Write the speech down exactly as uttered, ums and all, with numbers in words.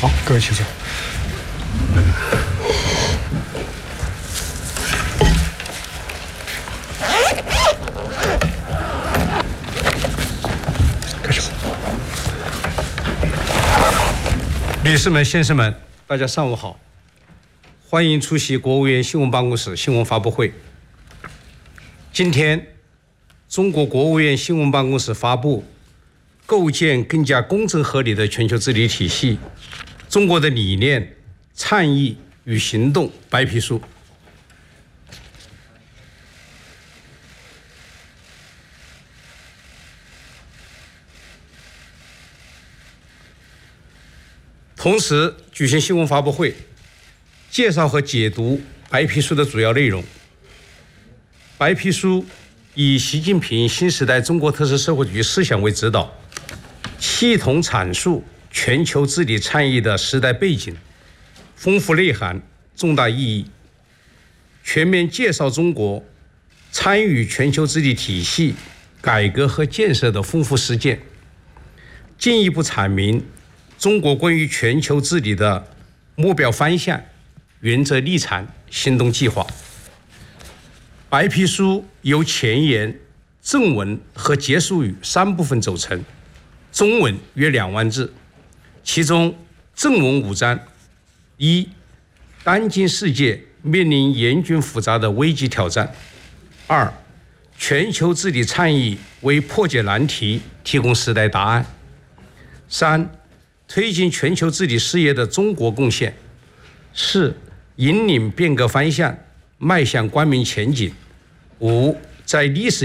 好，各位请坐。开始。女士们、先生们，大家上午好，欢迎出席国务院新闻办公室新闻发布会。今天，中国国务院新闻办公室发布《构建更加公正合理的全球治理体系：中国的理念、倡议与行动》白皮书。同时举行新闻发布会，介绍和解读白皮书的主要内容。白皮书以习近平新时代中国特色社会主义思想为指导，系统阐述全球治理倡议的时代背景、丰富内涵、重大意义，全面介绍中国参与全球治理体系改革和建设的丰富实践，进一步阐明中国关于全球治理的目标方向、原则立场、行动计划。白皮书由前言、正文和结束语三部分组成，中文约两万字。其中正文五章：一、当今世界面临严峻复杂的危机挑战；二、全球治理倡议为破解难题提供时代答案；三、推进全球治理事业的中国贡献；四、引领变革方向，迈向光明前景；五、在历史